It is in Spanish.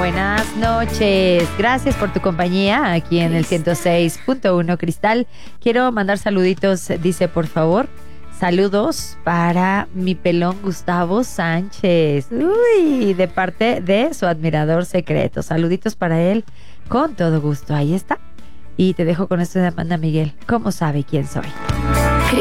Buenas noches. Gracias por tu compañía aquí en el 106.1 Cristal. Quiero mandar saluditos, dice, por favor. Saludos para mi pelón Gustavo Sánchez. Uy, de parte de su admirador secreto. Saluditos para él con todo gusto. Ahí está. Y te dejo con esto de Amanda Miguel. ¿Cómo sabe quién soy?